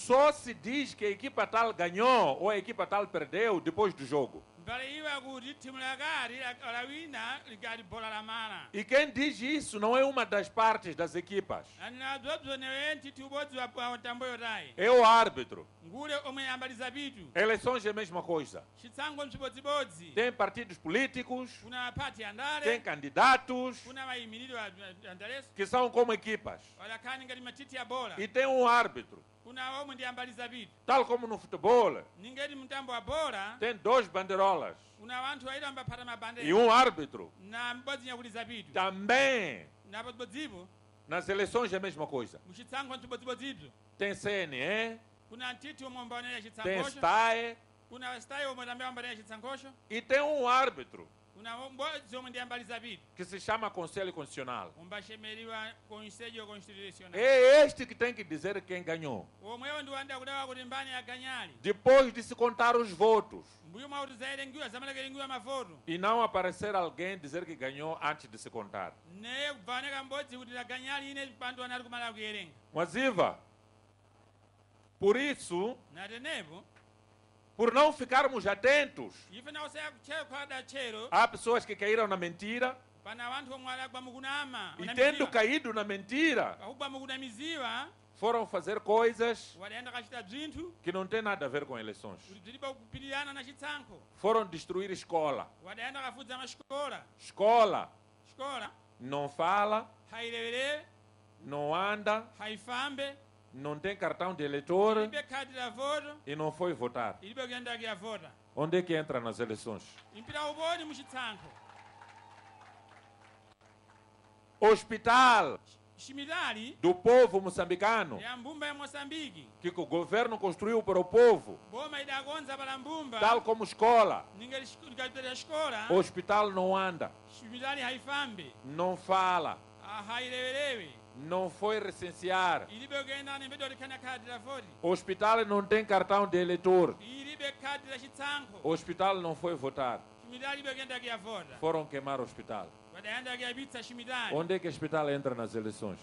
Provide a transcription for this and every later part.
só se diz que a equipa tal ganhou ou a equipa tal perdeu depois do jogo. E quem diz isso não é uma das partes das equipas. É o árbitro. Eleições é a mesma coisa. Tem partidos políticos, tem candidatos que são como equipas. E tem um árbitro. Tal como no futebol, tem 2 bandeirolas e um árbitro. Também nas eleições é a mesma coisa. Tem CNE, tem STAE e tem um árbitro que se chama Conselho Constitucional. É este que tem que dizer quem ganhou. Depois de se contar os votos. E não aparecer alguém dizer que ganhou antes de se contar. Mas Iva, por isso, por não ficarmos atentos, há pessoas que caíram na mentira. E tendo caído na mentira, foram fazer coisas que não tem nada a ver com eleições. Foram destruir escola. Escola não fala, não anda, não tem cartão de eleitor e não foi votar. Onde é que entra nas eleições? Hospital do povo moçambicano, que o governo construiu para o povo, tal como escola. O hospital não anda, não fala, não foi recensear. O hospital não tem cartão de eleitor. O hospital não foi votar. Foram queimar o hospital. Onde é que o hospital entra nas eleições?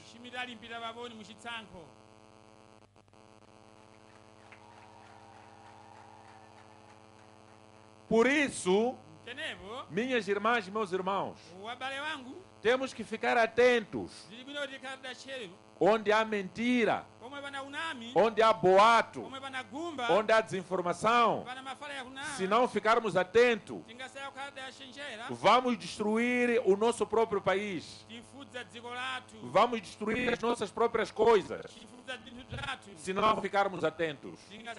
Por isso, minhas irmãs e meus irmãos, temos que ficar atentos. Onde há mentira, onde há boato, onde há desinformação, se não ficarmos atentos, vamos destruir o nosso próprio país. Vamos destruir as nossas próprias coisas, se não ficarmos atentos.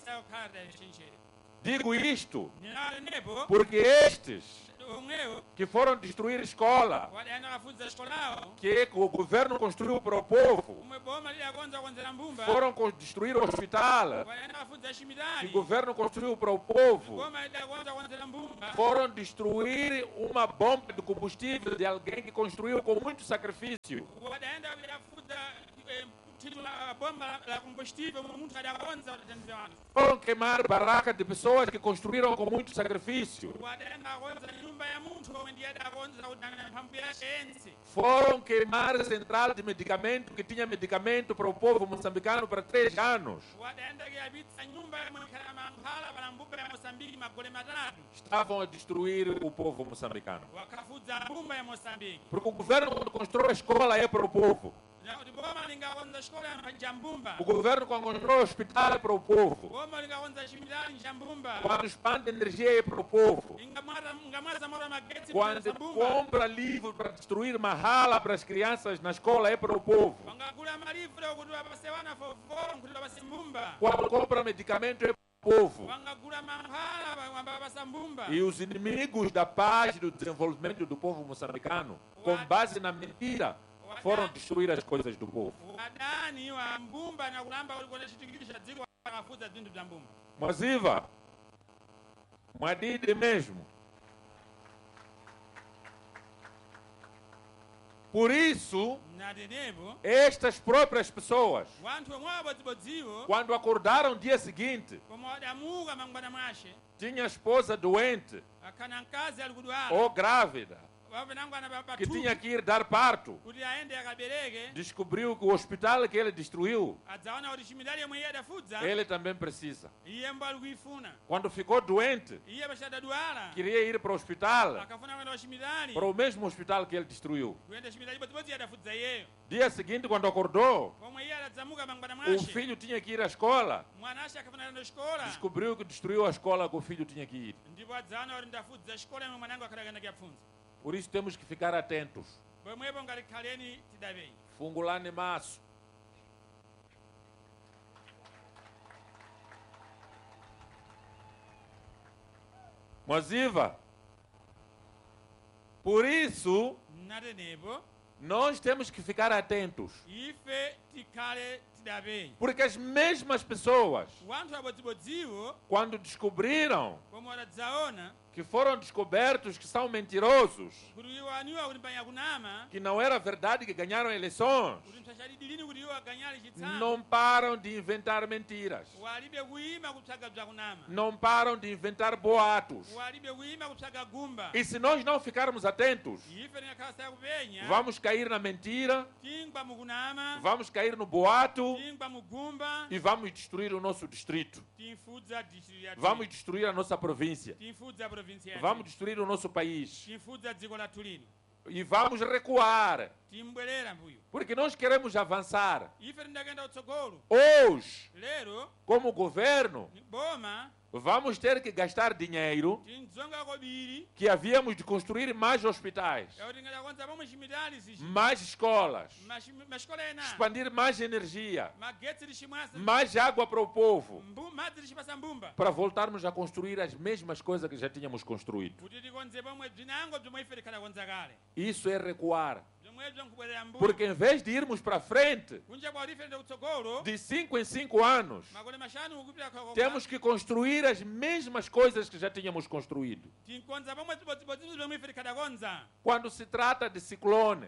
Digo isto porque estes que foram destruir escola, que o governo construiu para o povo, foram destruir o hospital, que o governo construiu para o povo, foram destruir uma bomba de combustível de alguém que construiu com muito sacrifício. Foram queimar barracas de pessoas que construíram com muito sacrifício. Foram queimar a central de medicamento que tinha medicamento para o povo moçambicano para 3 anos. Estavam a destruir o povo moçambicano. Porque o governo, quando constrói a escola, é para o povo. O governo, quando constrói o hospital, é para o povo. Quando expande energia, é para o povo. Quando compra livro para destruir mahala para as crianças na escola, é para o povo. Quando compra medicamento, é para o povo. E os inimigos da paz e do desenvolvimento do povo moçambicano, com base na mentira, foram destruir as coisas do povo. Mas Iva, Madide mesmo. Por isso, estas próprias pessoas, quando acordaram no dia seguinte, tinha a esposa doente ou grávida, que tinha que ir dar parto, descobriu que o hospital que ele destruiu, ele também precisa. Quando ficou doente, queria ir para o hospital, para o mesmo hospital que ele destruiu. Dia seguinte, quando acordou, o filho tinha que ir à escola, descobriu que destruiu a escola que o filho tinha que ir. Por isso temos que ficar atentos. Fungulane maço. Moziva. Por isso, nós temos que ficar atentos. Porque as mesmas pessoas, quando descobriram que foram descobertos que são mentirosos, que não era verdade que ganharam eleições, não param de inventar mentiras, não param de inventar boatos. E se nós não ficarmos atentos, vamos cair na mentira, vamos cair no boato e vamos destruir o nosso distrito, vamos destruir a nossa província, vamos destruir o nosso país e vamos recuar, porque nós queremos avançar. Hoje, como governo, vamos ter que gastar dinheiro que havíamos de construir mais hospitais, mais escolas, expandir mais energia, mais água para o povo, para voltarmos a construir as mesmas coisas que já tínhamos construído. Isso é recuar. Porque em vez de irmos para frente, de 5 em 5 anos, temos que construir as mesmas coisas que já tínhamos construído. Quando se trata de ciclone,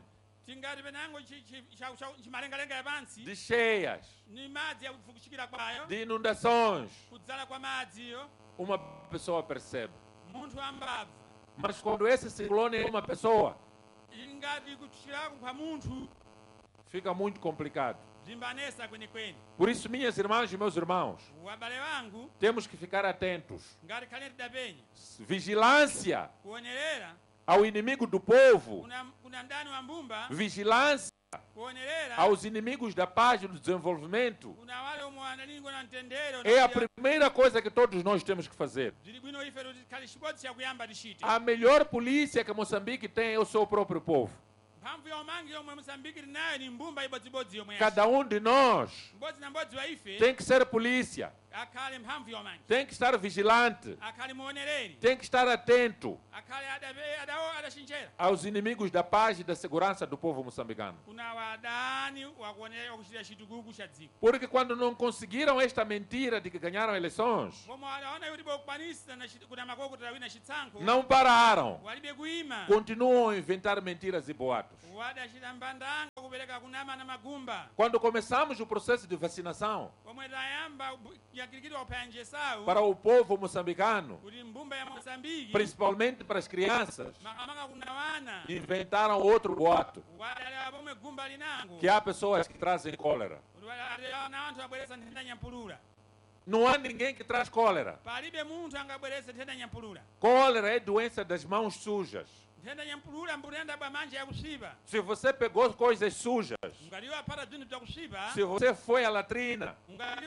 de cheias, de inundações, uma pessoa percebe. Mas quando esse ciclone é uma pessoa, fica muito complicado. Por isso, minhas irmãs e meus irmãos, temos que ficar atentos. Vigilância ao inimigo do povo, vigilância aos inimigos da paz e do desenvolvimento, é a primeira coisa que todos nós temos que fazer. A melhor polícia que Moçambique tem é o seu próprio povo. Cada um de nós tem que ser polícia, tem que estar vigilante, tem que estar atento aos inimigos da paz e da segurança do povo moçambicano. Porque quando não conseguiram esta mentira de que ganharam eleições, não pararam, continuam a inventar mentiras e boatos. Quando começamos o processo de vacinação para o povo moçambicano, principalmente para as crianças, inventaram outro boato, que há pessoas que trazem cólera. Não há ninguém que traz cólera. Cólera é doença das mãos sujas. Se você pegou coisas sujas, se você foi à latrina,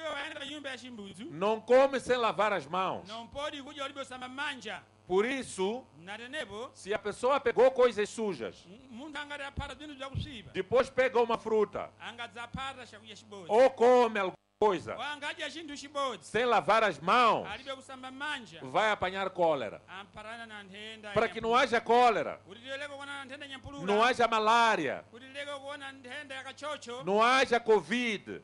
não come sem lavar as mãos. Por isso, se a pessoa pegou coisas sujas, depois pega uma fruta, ou come alguma coisa, sem lavar as mãos, vai apanhar cólera. Para que não haja cólera, não haja malária, não haja Covid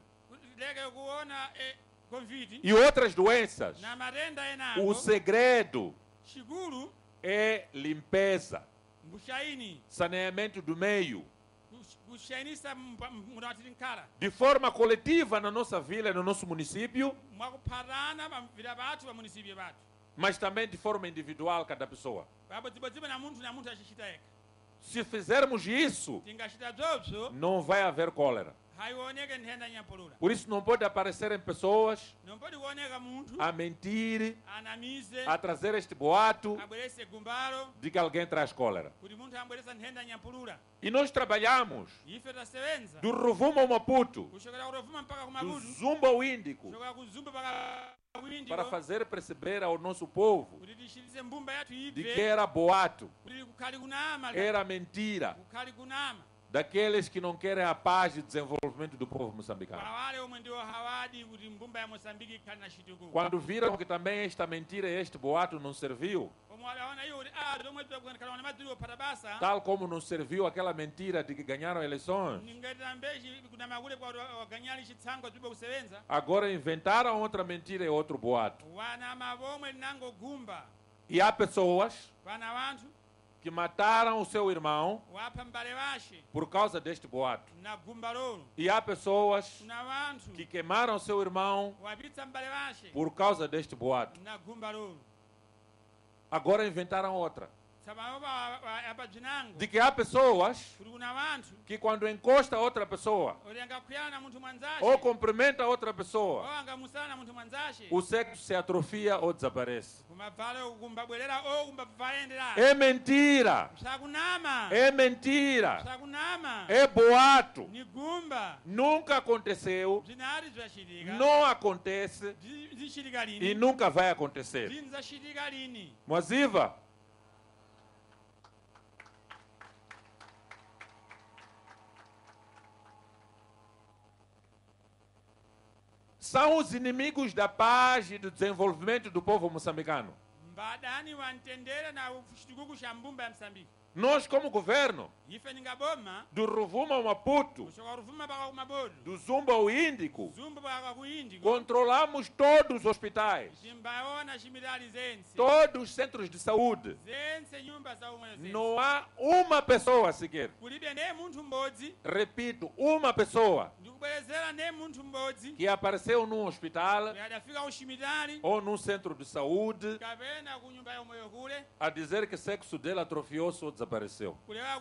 e outras doenças, o segredo é limpeza, saneamento do meio, de forma coletiva na nossa vila, no nosso município, mas também de forma individual cada pessoa. Se fizermos isso, não vai haver cólera. Por isso não pode aparecer em pessoas a mentir, a trazer este boato de que alguém traz cólera. E nós trabalhamos do Rovuma ao Maputo, do Zumba ao Índico, para fazer perceber ao nosso povo de que era boato, era mentira, daqueles que não querem a paz e o desenvolvimento do povo moçambicano. Quando viram que também esta mentira e este boato não serviu, tal como não serviu aquela mentira de que ganharam eleições, agora inventaram outra mentira e outro boato. E há pessoas que mataram o seu irmão por causa deste boato. E há pessoas que queimaram o seu irmão por causa deste boato. Agora inventaram outra. De que há pessoas que quando encosta outra pessoa ou cumprimenta outra pessoa, o sexo se atrofia ou desaparece. É mentira. É mentira. É boato. Nunca aconteceu, não acontece e nunca vai acontecer. Mwaziva? São os inimigos da paz e do desenvolvimento do povo moçambicano. Nós, como governo, do Rovuma ao Maputo, do Zumba ao Índico, controlamos todos os hospitais, todos os centros de saúde. Não há uma pessoa sequer, repito, uma pessoa que apareceu num hospital ou num centro de saúde a dizer que o sexo dele atrofiou-se ou desapareceu.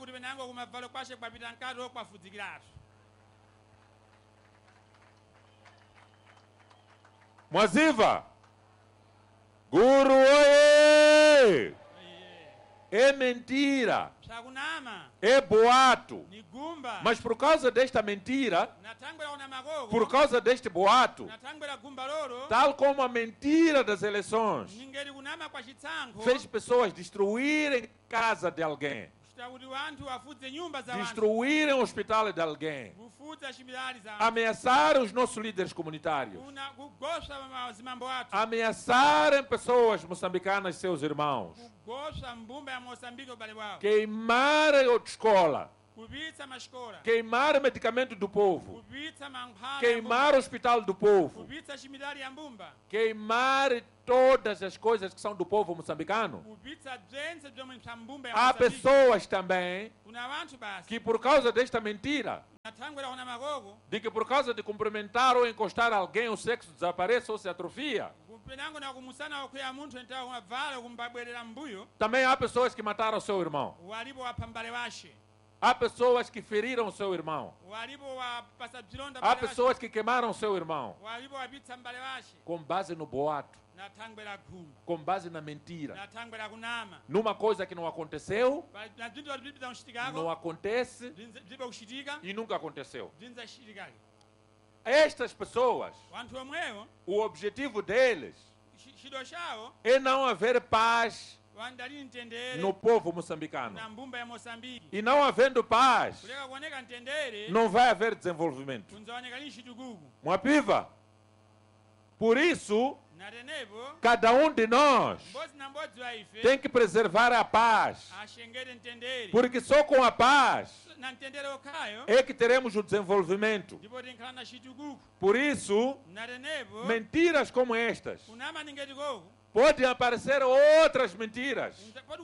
Mwaziva, Guru oye! É mentira, é boato, mas por causa desta mentira, por causa deste boato, tal como a mentira das eleições fez pessoas destruírem casa de alguém, destruírem o hospital de alguém, ameaçarem os nossos líderes comunitários, ameaçarem pessoas moçambicanas e seus irmãos, queimar a escola, queimar medicamento do povo, queimar o hospital do povo, queimar todas as coisas que são do povo moçambicano. Há pessoas também que por causa desta mentira, de que por causa de cumprimentar ou encostar alguém o sexo desaparece ou se atrofia, também há pessoas que mataram o seu irmão. Há pessoas que feriram o seu irmão. Há pessoas que queimaram o seu irmão. Com base no boato. Com base na mentira. Numa coisa que não aconteceu, não acontece e nunca aconteceu. Estas pessoas, o objetivo deles é não haver paz no povo moçambicano. E não havendo paz, não vai haver desenvolvimento. Mwapiva? Por isso, cada um de nós tem que preservar a paz, porque só com a paz é que teremos o desenvolvimento. Por isso, mentiras como estas podem aparecer outras mentiras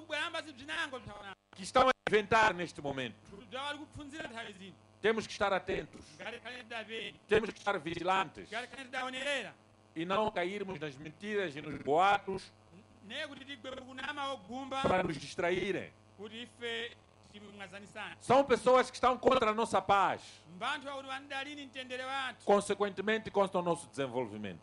que estão a inventar neste momento. Temos que estar atentos, temos que estar vigilantes e não cairmos nas mentiras e nos boatos para nos distraírem. São pessoas que estão contra a nossa paz. Consequentemente, contra o nosso desenvolvimento.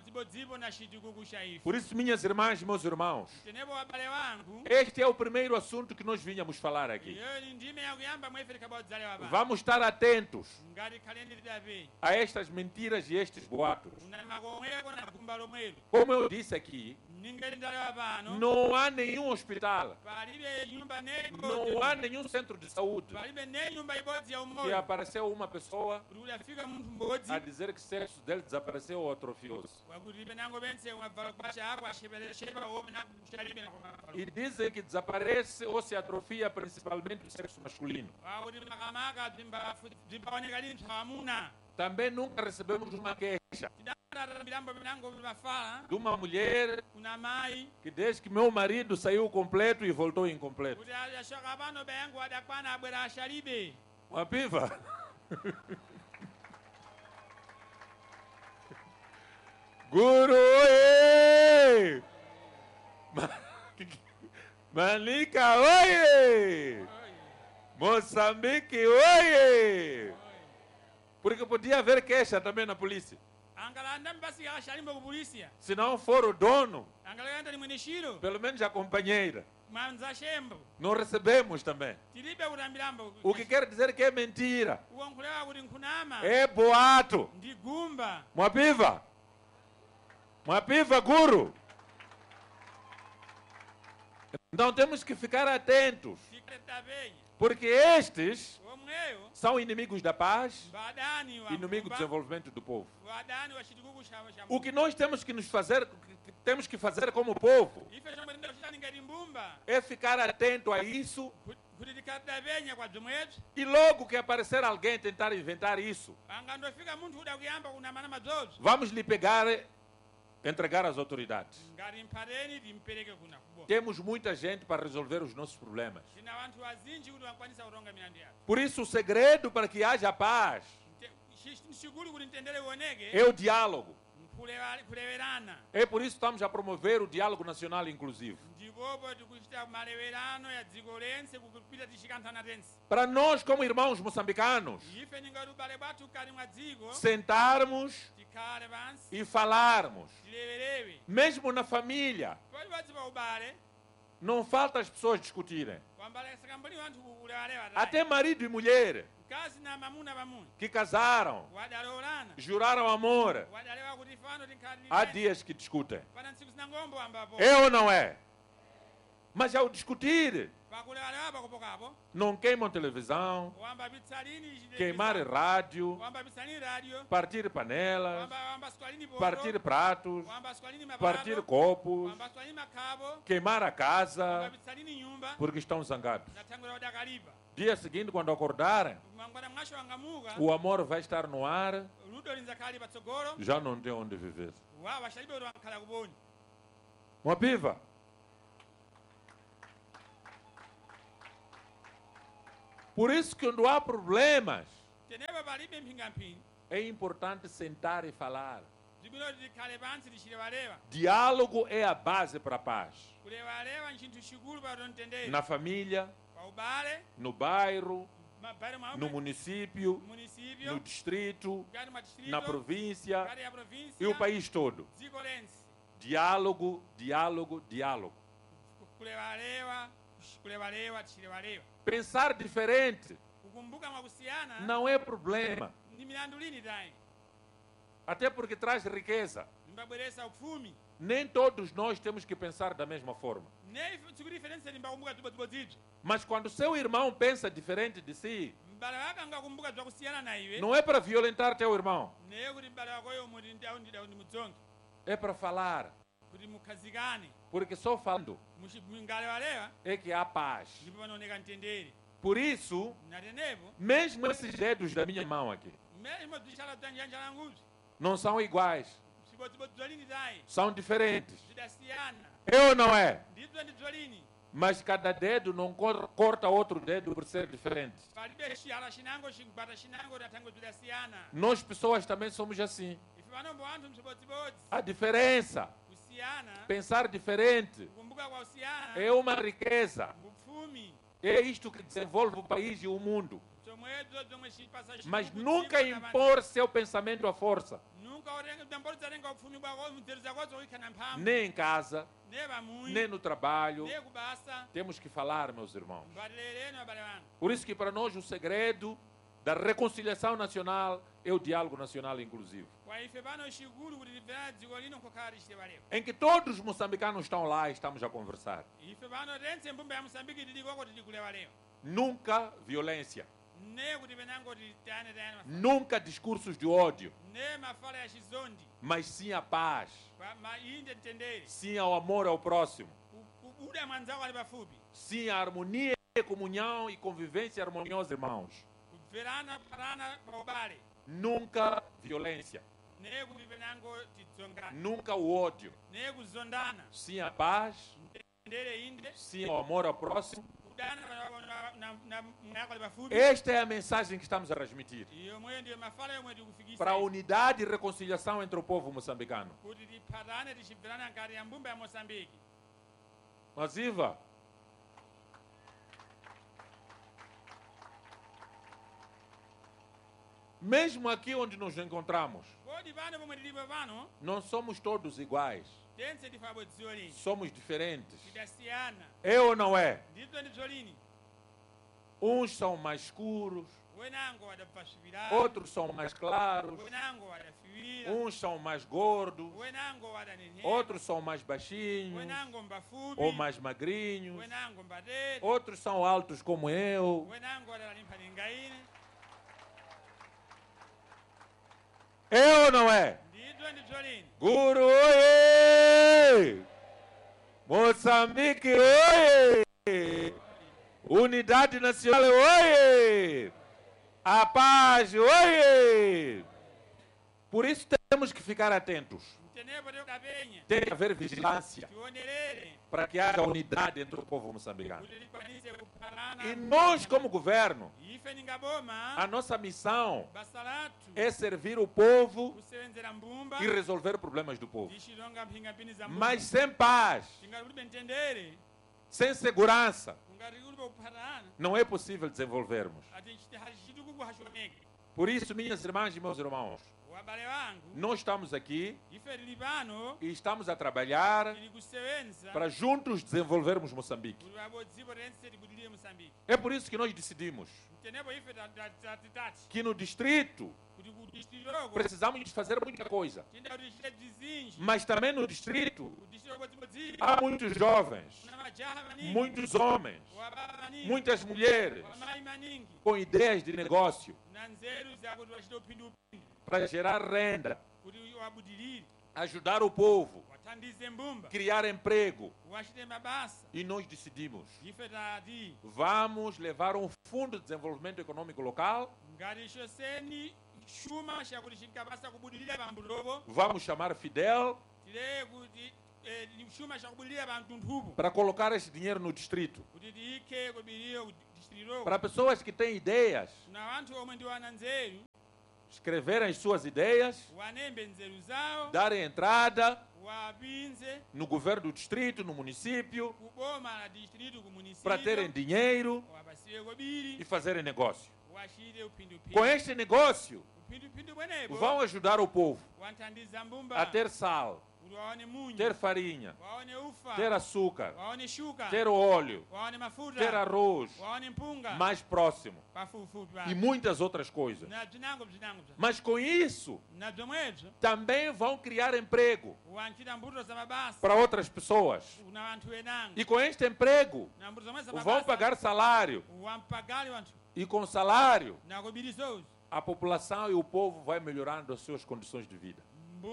Por isso, minhas irmãs e meus irmãos, este é o primeiro assunto que nós vínhamos falar aqui. Vamos estar atentos a estas mentiras e estes boatos. Como eu disse aqui, não há nenhum hospital, não há nenhum centro de saúde que apareceu uma pessoa a dizer que o sexo dele desapareceu ou atrofiou-se. E dizem que desaparece ou se atrofia principalmente o sexo masculino. Também nunca recebemos uma queixa de uma mulher que diz que meu marido saiu completo e voltou incompleto. Uma piva. Guru, oie! Manica, oie! Moçambique, oie! Porque podia haver queixa também na polícia. Se não for o dono, pelo menos a companheira. Não recebemos também. O que quer dizer que é mentira. É boato. Mwapiva. Mwapiva, guru. Então temos que ficar atentos. Porque estes são inimigos da paz, inimigos do desenvolvimento do povo. O que nós temos que fazer como povo é ficar atento a isso. E logo que aparecer alguém tentar inventar isso, vamos lhe pegar, entregar às autoridades. Temos muita gente para resolver os nossos problemas. Por isso o segredo para que haja paz é o diálogo. É por isso que estamos a promover o diálogo nacional inclusivo. Para nós, como irmãos moçambicanos, sentarmos e falarmos. Mesmo na família, não falta as pessoas discutirem. Até marido e mulher que casaram, juraram amor, há dias que discutem. É ou não é? Mas ao discutir, não queimam televisão, queimar rádio, partir panelas, partir pratos, partir copos, queimar a casa, porque estão zangados. Dia seguinte, quando acordarem, o amor vai estar no ar, já não tem onde viver. Uma piva. Por isso que quando há problemas, é importante sentar e falar. Diálogo é a base para a paz. Na família, no bairro, no município, no distrito, na província e o país todo. Diálogo, diálogo, diálogo. Pensar diferente não é problema. Até porque traz riqueza. Nem todos nós temos que pensar da mesma forma. Mas quando seu irmão pensa diferente de si, não é para violentar teu irmão. É para falar. Porque só falando é que há paz. Por isso, mesmo esses dedos da minha mão aqui não são iguais. São diferentes. É ou não é? Mas cada dedo não corta outro dedo por ser diferente. Nós pessoas também somos assim. A diferença, pensar diferente, é uma riqueza. É isto que desenvolve o país e o mundo. Mas nunca impor seu pensamento à força. Nem em casa, nem no trabalho. Temos que falar, meus irmãos. Por isso que para nós o segredo da reconciliação nacional é o diálogo nacional inclusivo. Em que todos os moçambicanos estão lá e estamos a conversar. Nunca violência. Nunca discursos de ódio. Mas sim a paz. Sim ao amor ao próximo. Sim a harmonia, comunhão e convivência harmoniosa, irmãos. Nunca violência. Nunca o ódio. Sim a paz. Sim ao amor ao próximo. Esta é a mensagem que estamos a transmitir para a unidade e reconciliação entre o povo moçambicano. Mas Iva, mesmo aqui onde nos encontramos, não somos todos iguais. Somos diferentes. É ou não é? Uns são mais escuros, outros são mais claros, uns são mais gordos, outros são mais baixinhos ou mais magrinhos, outros são altos como eu. É ou não é? Guru, oie! Moçambique, oie! Unidade Nacional, oie! A paz, oie! Por isso temos que ficar atentos. Tem que haver vigilância para que haja unidade entre o povo moçambicano. E nós, como governo, a nossa missão é servir o povo e resolver problemas do povo. Mas sem paz, sem segurança, não é possível desenvolvermos. Por isso, minhas irmãs e meus irmãos, nós estamos aqui e estamos a trabalhar para juntos desenvolvermos Moçambique. É por isso que nós decidimos que no distrito precisamos de fazer muita coisa. Mas também no distrito há muitos jovens, muitos homens, muitas mulheres com ideias de negócio para gerar renda, ajudar o povo, criar emprego. E nós decidimos, vamos levar um fundo de desenvolvimento econômico local. Vamos chamar Fidel para colocar esse dinheiro no distrito. Para pessoas que têm ideias, escreverem as suas ideias, darem entrada no governo do distrito, no município, para terem dinheiro e fazerem negócio. Com este negócio, vão ajudar o povo a ter sal, ter farinha, ter açúcar, ter óleo, ter arroz mais próximo e muitas outras coisas. Mas com isso também vão criar emprego para outras pessoas. E com este emprego vão pagar salário. E com salário a população e o povo vai melhorando as suas condições de vida.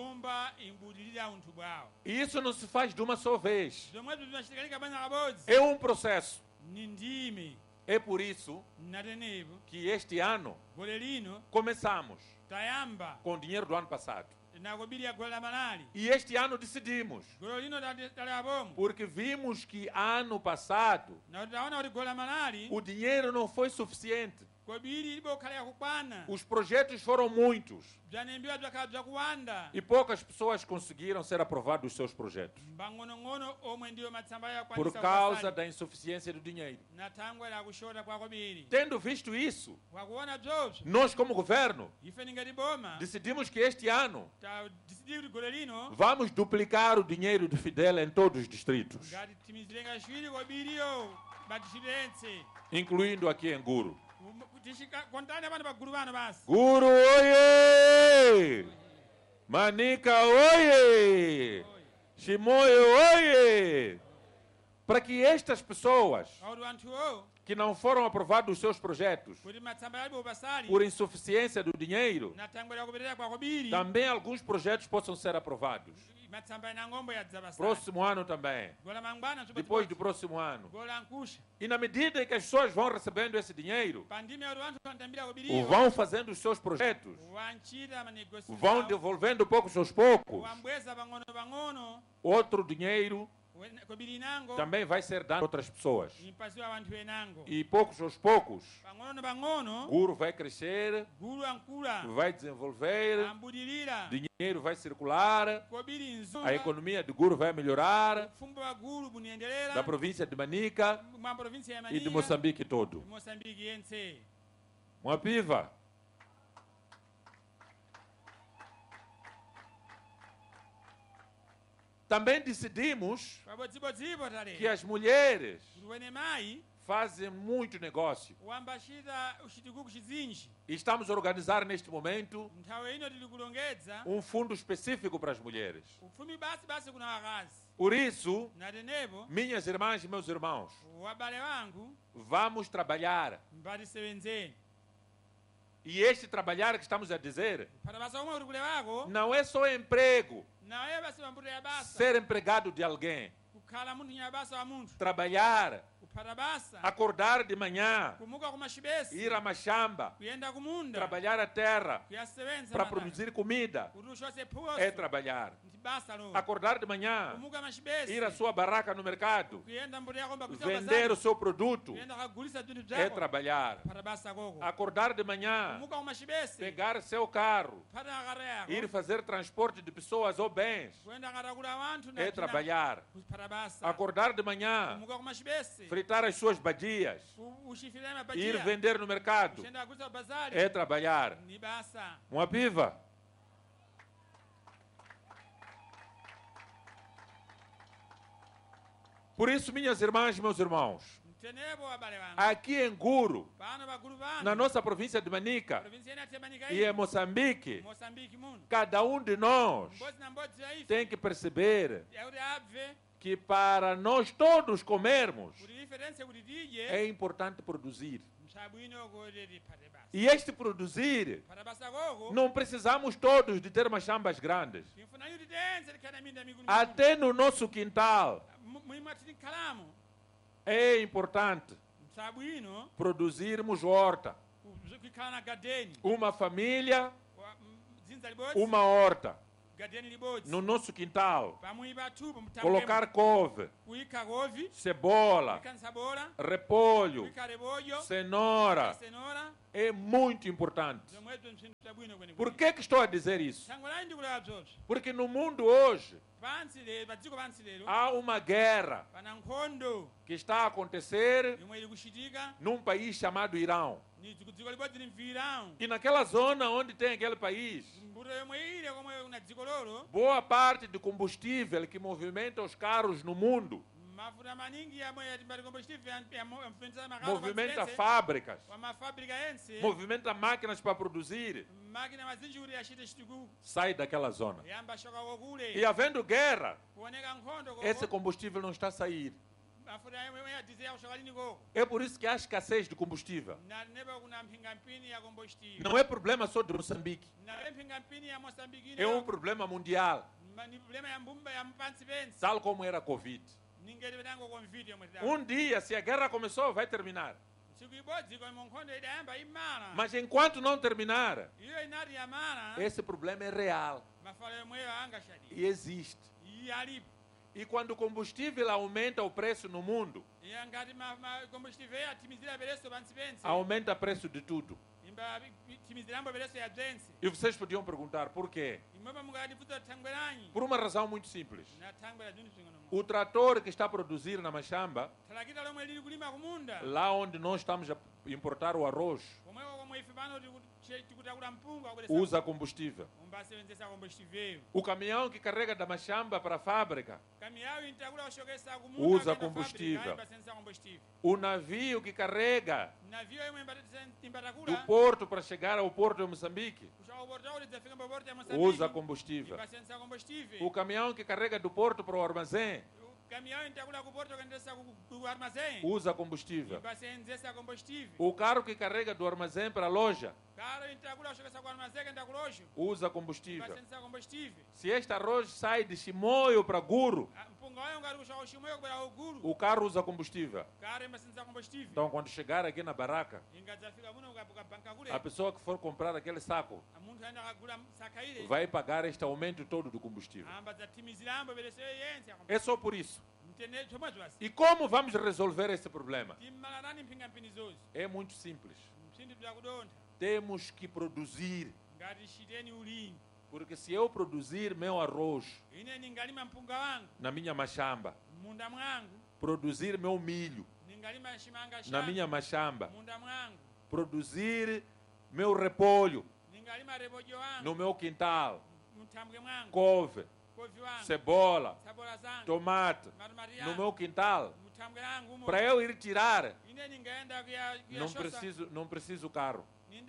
E isso não se faz de uma só vez. É um processo. É por isso que este ano começamos com o dinheiro do ano passado. E este ano decidimos, porque vimos que ano passado o dinheiro não foi suficiente Os projetos foram muitos. E poucas pessoas conseguiram ser aprovados os seus projetos. Por causa da insuficiência do dinheiro. Tendo visto isso, nós como governo decidimos que este ano vamos duplicar o dinheiro do Fidel em todos os distritos, incluindo aqui em Guru. Guru, oye! Manica, oye! Chimoio, oye! Para que estas pessoas que não foram aprovados os seus projetos por insuficiência do dinheiro, também alguns projetos possam ser aprovados. Próximo ano também. Depois do próximo ano. E na medida em que as pessoas vão recebendo esse dinheiro, vão fazendo os seus projetos, vão devolvendo poucos aos poucos, outro dinheiro também vai ser dado a outras pessoas. E poucos aos poucos, Guru vai crescer, vai desenvolver, dinheiro vai circular, a economia de Guru vai melhorar, da província de Manica e de Moçambique todo. Mwapiva. Também decidimos que as mulheres fazem muito negócio. E estamos a organizar neste momento um fundo específico para as mulheres. Por isso, minhas irmãs e meus irmãos, vamos trabalhar. E este trabalhar que estamos a dizer não é só emprego, ser empregado de alguém, trabalhar, acordar de manhã, ir a machamba, trabalhar a terra para produzir comida, é trabalhar. Acordar de manhã, ir à sua barraca no mercado, vender o seu produto, é trabalhar. Acordar de manhã, pegar seu carro, ir fazer transporte de pessoas ou bens, é trabalhar. Acordar de manhã, fritar as suas badias, ir vender no mercado, é trabalhar. Mwapiva. Por isso, minhas irmãs e meus irmãos, aqui em Guru, na nossa província de Manica e em Moçambique, cada um de nós tem que perceber que para nós todos comermos é importante produzir. E este produzir, não precisamos todos de ter machambas grandes. Até no nosso quintal é importante produzirmos horta. Uma família, uma horta. No nosso quintal, colocar couve, cebola, repolho, cenoura, é muito importante. Por que estou a dizer isso? Porque no mundo hoje há uma guerra que está a acontecer num país chamado Irão. E naquela zona onde tem aquele país, boa parte do combustível que movimenta os carros no mundo, movimenta fábricas, movimenta máquinas para produzir, sai daquela zona. E havendo guerra, esse combustível não está a sair. É por isso que há escassez de combustível. Não é problema só de Moçambique. É um problema mundial. Tal como era a Covid. Um dia, se a guerra começou, vai terminar. Mas enquanto não terminar, esse problema é real. E existe. E quando o combustível aumenta o preço no mundo, aumenta o preço de tudo. E vocês podiam perguntar por quê? Por uma razão muito simples. O trator que está a produzir na mashamba, lá onde nós estamos a importar o arroz, usa combustível. O caminhão que carrega da mashamba para a fábrica usa combustível. O navio que carrega do porto para chegar ao porto de Moçambique usa combustível. O caminhão que carrega do porto para o armazém usa combustível. O carro que carrega do armazém para a loja usa combustível. Se este arroz sai de Chimoio para Guru, o carro usa combustível. Então, quando chegar aqui na barraca, a pessoa que for comprar aquele saco vai pagar este aumento todo do combustível. É só por isso. E como vamos resolver esse problema? É muito simples. Temos que produzir. Porque se eu produzir meu arroz na minha mashamba, produzir meu milho na minha mashamba, produzir meu repolho no meu quintal, couve, cebola, tomate no meu quintal, para eu ir tirar, não preciso carro.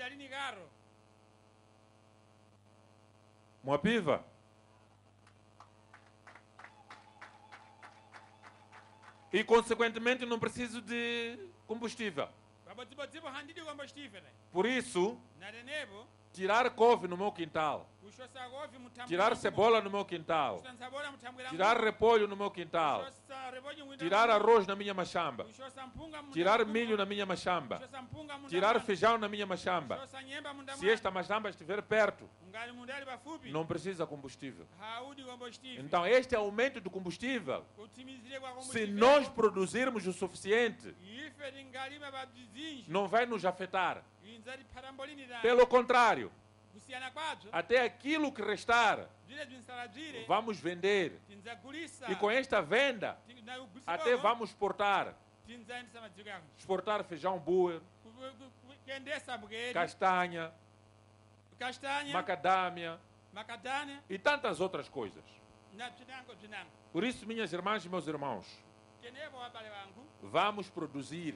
Moapiva. E consequentemente não preciso de combustível. Por isso, tirar couve no meu quintal, tirar cebola no meu quintal, tirar repolho no meu quintal, tirar arroz na minha mashamba, tirar milho na minha mashamba, tirar feijão na minha mashamba. Se esta mashamba estiver perto, não precisa combustível. Então, este aumento do combustível, se nós produzirmos o suficiente, não vai nos afetar. Pelo contrário, até aquilo que restar, vamos vender. E com esta venda, até vamos exportar. Exportar feijão buer, castanha, macadâmia e tantas outras coisas. Por isso, minhas irmãs e meus irmãos, vamos produzir.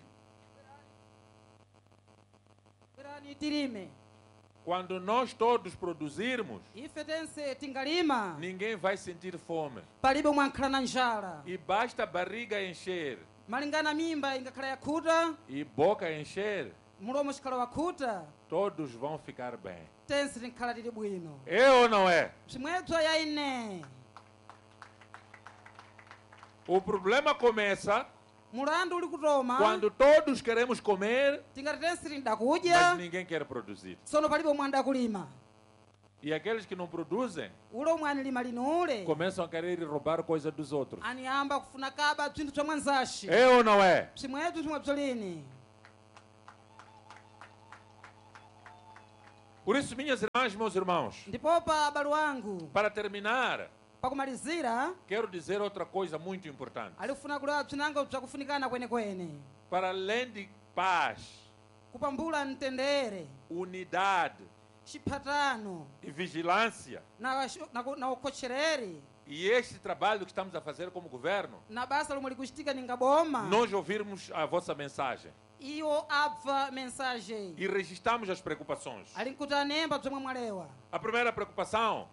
Quando nós todos produzirmos, ninguém vai sentir fome. E basta a barriga encher e boca encher, todos vão ficar bem. É ou não é? O problema começa quando todos queremos comer, mas ninguém quer produzir. E aqueles que não produzem começam a querer roubar coisa dos outros. É ou não é? Por isso, minhas irmãs e meus irmãos, para terminar, quero dizer outra coisa muito importante. Para além de paz, unidade e vigilância, e este trabalho que estamos a fazer como governo, nós ouvirmos a vossa mensagem e registramos as preocupações. A primeira preocupação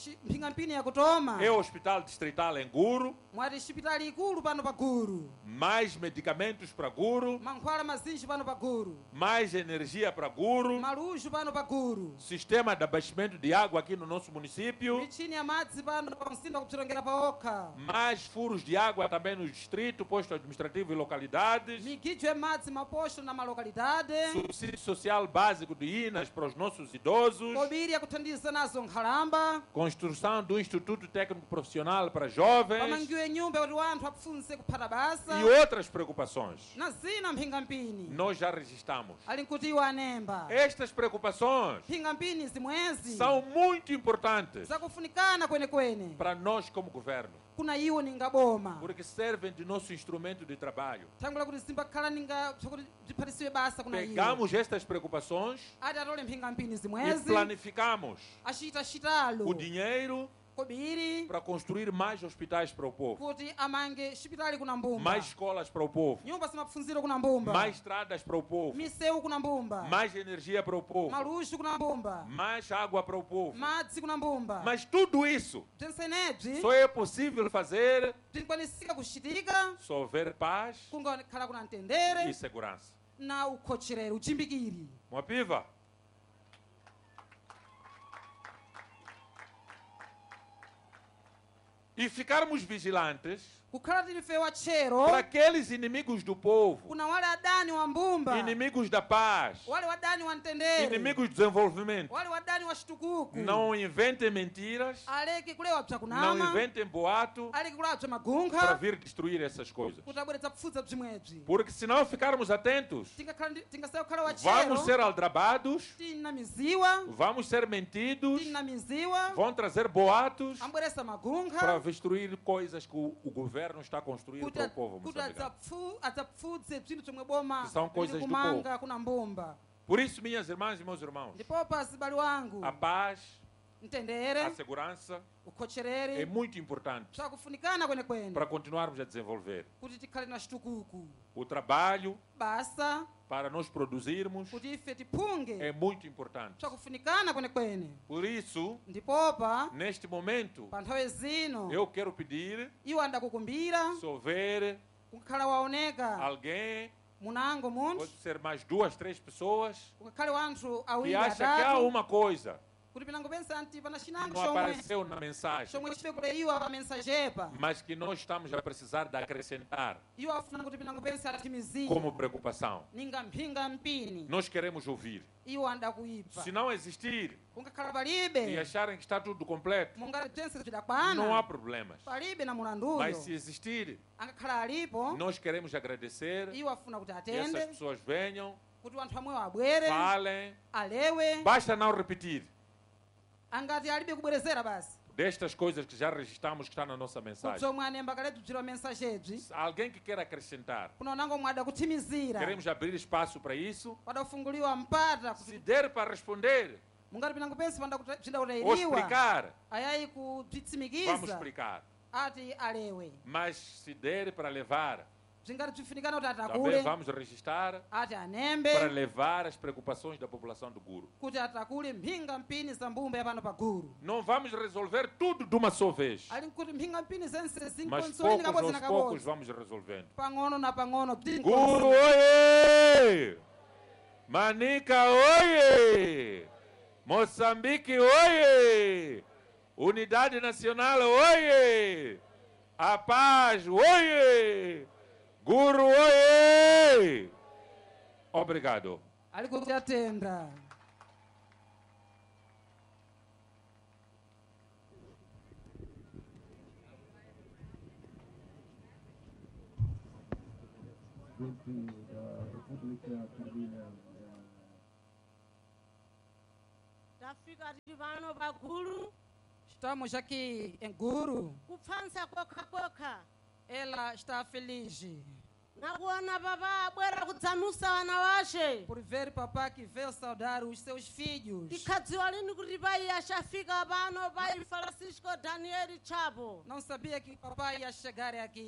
é o hospital distrital em Guru. Mais medicamentos para Guru. Mais energia para Guru. Sistema de abastecimento de água aqui no nosso município. Mais furos de água também no distrito, posto administrativo e localidades. Subsídio social básico de INAS para os nossos idosos. construção do Instituto Técnico Profissional para jovens e outras preocupações. Nós já registramos. Estas preocupações são muito importantes para nós como governo, porque servem de nosso instrumento de trabalho. Pegamos estas preocupações e planificamos o dinheiro para construir mais hospitais para o povo, mais escolas para o povo, mais estradas para o povo, mais energia para o povo, mais água para o povo. Mas tudo isso só é possível fazer se houver paz e segurança. Mwapiva? E ficarmos vigilantes para aqueles inimigos do povo, inimigos da paz, inimigos do desenvolvimento. Não inventem mentiras, não inventem boato para vir destruir essas coisas. Porque se não ficarmos atentos, vamos ser aldrabados, vamos ser mentidos, vão trazer boatos para destruir coisas que o governo está construindo para o povo moçambicano, que são coisas do povo. Por isso, minhas irmãs e meus irmãos, a paz, a segurança é muito importante para continuarmos a desenvolver. O trabalho para nós produzirmos é muito importante. Por isso, neste momento, eu quero pedir, se houver alguém, pode ser mais 2, 3 pessoas, que acha que há uma coisa não apareceu na mensagem, mas que nós estamos a precisar de acrescentar como preocupação. Nós queremos ouvir. Se não existir e acharem que está tudo completo, não há problemas. Mas se existir, nós queremos agradecer que essas pessoas venham, falem, basta não repetir destas coisas que já registramos que está na nossa mensagem. Alguém que queira acrescentar, queremos abrir espaço para isso. Se der para responder ou explicar, vamos explicar. Mas se der para levar, também vamos registrar para levar as preocupações da população do Guru. Não vamos resolver tudo de uma só vez, mas aos poucos vamos resolvendo. Guru, oie! Manica, oie! Moçambique, oie! Unidade Nacional, oie! A paz, oie! Guru, oie! Obrigado. Estamos aqui em Guru. Ela está feliz por ver papá que veio saudar os seus filhos. Não sabia que papai ia chegar aqui.